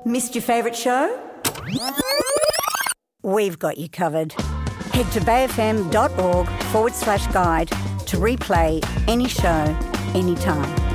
Missed your favourite show? We've got you covered. Head to bayfm.org/guide to replay any show, anytime.